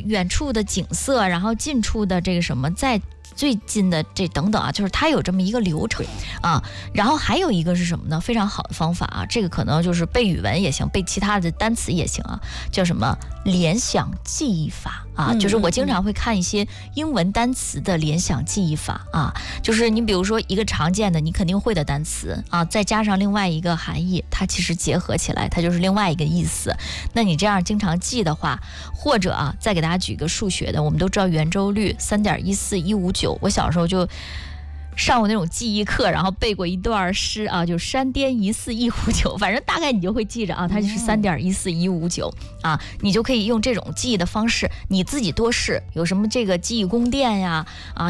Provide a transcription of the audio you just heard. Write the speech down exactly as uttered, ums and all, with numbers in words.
远处的景色，然后近处的这个什么，在最近的这等等啊，就是它有这么一个流程啊。然后还有一个是什么呢？非常好的方法啊，这个可能就是背语文也行，背其他的单词也行啊，叫什么联想记忆法啊。就是我经常会看一些英文单词的联想记忆法啊，就是你比如说一个常见的你肯定会的单词啊，再加上另外一个含义，它其实结合起来，它就是另外一个意思。那你这样经常记的话，或者啊，再给大家举一个数学的，我们都知道圆周率三点一四一五九，我小时候就上过那种记忆课，然后背过一段诗啊，就山巅一四一五九，反正大概你就会记着啊，它就是三点一四一五九啊，你就可以用这种记忆的方式，你自己多试，有什么这个记忆宫殿呀啊。